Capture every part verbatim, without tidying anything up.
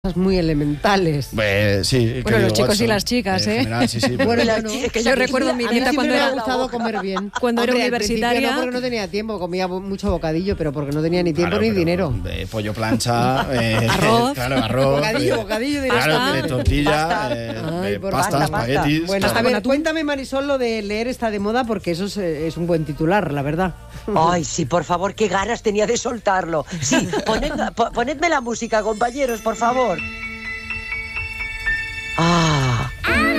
muy elementales. Pues, sí, bueno, los chicos Watson, y las chicas, ¿eh? En general, sí, sí, bueno, bueno, es que yo recuerdo mi dieta cuando me era ha gustado comer bien. Cuando Hombre, era universitaria. No, porque no tenía tiempo, comía mucho bocadillo, pero porque no tenía ni tiempo claro, ni dinero. De pollo plancha, eh, arroz, claro, arroz, bocadillo, eh, bocadillo de claro, pasta. de tortilla, Pasta. eh, Ay, de por pasta, pasta, espaguetis. pasta. Bueno, claro. a ver, cuéntame, Marisol, lo de leer está de moda, porque eso es, es un buen titular, la verdad. Ay, sí, por favor, qué ganas tenía de soltarlo. Sí, poned, po- ponedme la música, compañeros, por favor. Ah.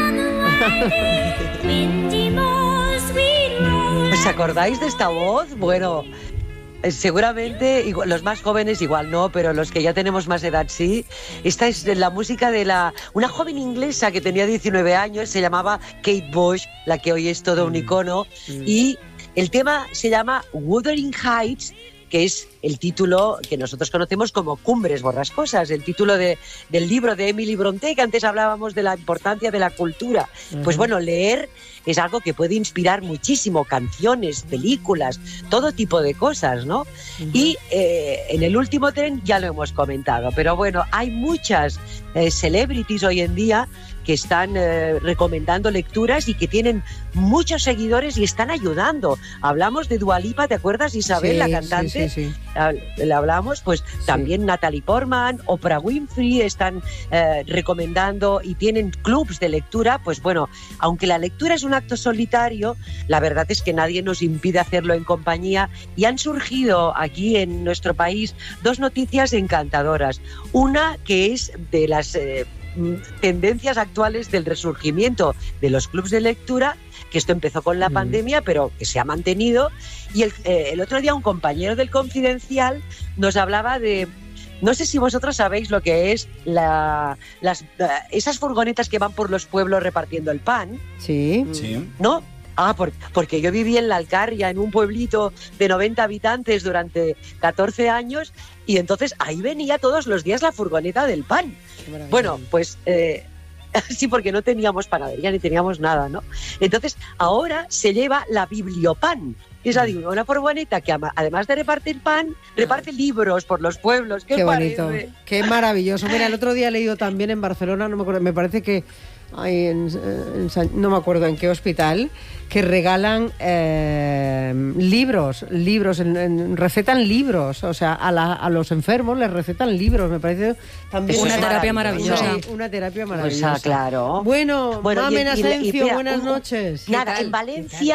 ¿Os acordáis de esta voz? Bueno, eh, seguramente igual, los más jóvenes igual no, pero los que ya tenemos más edad sí. Esta es la música de la una joven inglesa que tenía diecinueve años, se llamaba Kate Bush, la que hoy es todo un icono, mm. y el tema se llama Wuthering Heights, que es el título que nosotros conocemos como Cumbres Borrascosas, el título de, del libro de Emily Brontë, que antes hablábamos de la importancia de la cultura. Uh-huh. Pues bueno, leer es algo que puede inspirar muchísimo, canciones, películas, todo tipo de cosas, ¿no? Uh-huh. Y eh, en el último tren ya lo hemos comentado, pero bueno, hay muchas eh, celebrities hoy en día que están eh, recomendando lecturas y que tienen muchos seguidores y están ayudando. Hablamos de Dua Lipa, ¿te acuerdas, Isabel, sí, la cantante? Sí, sí, sí. Le hablamos, pues sí. También Natalie Portman, Oprah Winfrey están eh, recomendando y tienen clubs de lectura. Pues bueno, aunque la lectura es un acto solitario, la verdad es que nadie nos impide hacerlo en compañía, y han surgido aquí en nuestro país dos noticias encantadoras. Una que es de las Eh, tendencias actuales del resurgimiento de los clubs de lectura, que esto empezó con la mm. pandemia, pero que se ha mantenido. Y el, eh, el otro día un compañero del Confidencial nos hablaba de, no sé si vosotros sabéis lo que es la, las, esas furgonetas que van por los pueblos repartiendo el pan. Sí. Sí. ¿No? Ah, por, porque yo viví en La Alcarria, en un pueblito de noventa habitantes durante catorce años, y entonces ahí venía todos los días la furgoneta del pan. Bueno, pues eh, sí, porque no teníamos panadería ni teníamos nada, ¿no? Entonces ahora se lleva la Bibliopan, que es mm. una furgoneta que además de repartir pan, reparte libros por los pueblos. ¿Qué, qué os bonito, parece? Qué maravilloso. Mira, el otro día he leído también en Barcelona, no me acuerdo, me parece que hay en, en San, no me acuerdo en qué hospital, que regalan eh, libros, libros, en, en, recetan libros, o sea, a, la, a los enfermos les recetan libros, me parece también una terapia maravillosa. Una, una terapia maravillosa. Pues, ah, claro. Bueno, bueno Mamen Asencio, mira, buenas un, noches. Nada, en Valencia...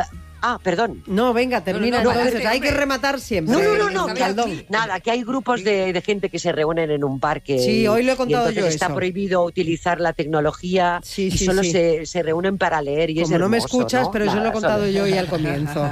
Ah, perdón. No, venga, termina. No, no, no, entonces, hay que rematar siempre. No, no, no, no que aquí, nada, que hay grupos de, de gente que se reúnen en un parque. Sí, hoy lo he contado y entonces yo está eso. prohibido utilizar la tecnología sí, y sí, solo sí. Se, se reúnen para leer y Como es hermoso, no me escuchas, ¿no? pero Nada, eso lo he contado solo. yo hoy al comienzo.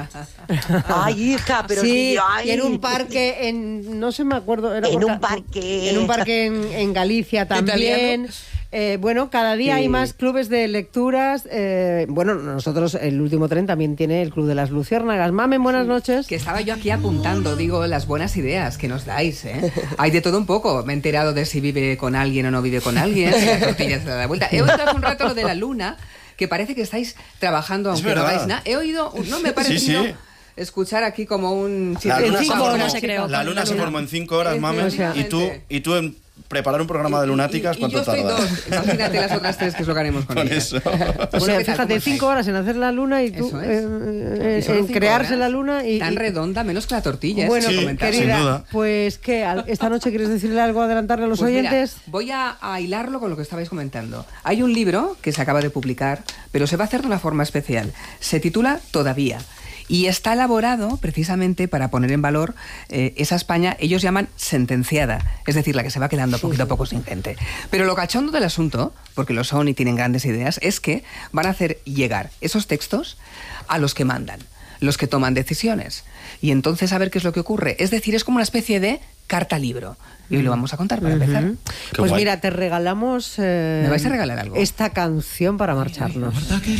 Ay, hija, pero sí, sí, ay. y en un parque, en no sé, me acuerdo. Era en por, un parque. En un parque en, en Galicia también. Eh, bueno, cada día sí. hay más clubes de lecturas. Eh, bueno, nosotros, el último tren también tiene el Club de las Luciérnagas. Mamen, buenas sí. noches. Que estaba yo aquí apuntando, digo, las buenas ideas que nos dais, ¿eh? Hay de todo un poco. Me he enterado de si vive con alguien o no vive con alguien, si la tortilla se da la vuelta. He oído hace un rato lo de la luna, que parece que estáis trabajando aunque no hagáis nada. He oído, no me ha parecido... Sí, sí. Escuchar aquí como un... La luna, se, formó, no se, creó, la luna se formó en cinco horas, Mamen, y tú, y tú en preparar un programa de lunáticas, ¿cuánto tardas? Y yo estoy dos. Imagínate las otras tres, que es lo que haremos con, con eso. O sea, fíjate, cinco horas en hacer la luna y tú es. eh, eh, en crearse horas, la luna y... Tan redonda, menos que la tortilla. Bueno, sí, querida, sin duda. Pues, ¿qué? ¿Esta noche quieres decirle algo, adelantarle a los pues oyentes? Mira, voy a, a hilarlo con lo que estabais comentando. Hay un libro que se acaba de publicar, pero se va a hacer de una forma especial. Se titula Todavía. Y está elaborado precisamente para poner en valor eh, esa España, ellos llaman sentenciada, es decir, la que se va quedando poquito a poco sin gente. Pero lo cachondo del asunto, porque lo son y tienen grandes ideas, es que van a hacer llegar esos textos a los que mandan, los que toman decisiones. Y entonces a ver qué es lo que ocurre. Es decir, es como una especie de carta libro. Y hoy lo vamos a contar para uh-huh. empezar. Pues guay. Mira, te regalamos... Eh, ¿Me vais a regalar algo? Esta canción para marcharnos.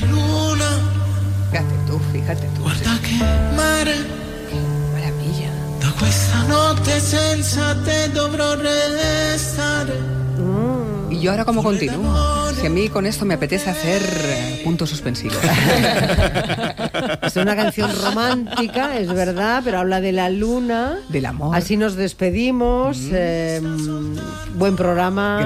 Fíjate tú, fíjate tú. Guarda che mare, maravilla. Da questa notte senza te dovrò restare. Mm. Y ¿Y yo ahora cómo continúo? Si a mí con esto me apetece hacer eh, puntos suspensivos. Es una canción romántica, es verdad, pero habla de la luna. Del amor. Así nos despedimos. Mm. Eh, buen programa.